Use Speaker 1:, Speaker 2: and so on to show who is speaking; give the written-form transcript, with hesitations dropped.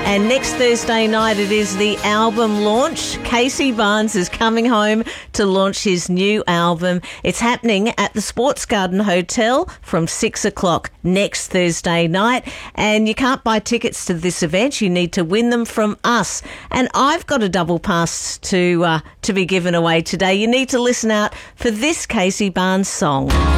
Speaker 1: And next Thursday night, it is the album launch. Casey Barnes is coming home to launch his new album. It's happening at the Sports Garden Hotel from 6 o'clock next Thursday night. And you can't buy tickets to this event. You need to win them from us. And I've got a double pass to be given away today. You need to listen out for this Casey Barnes song.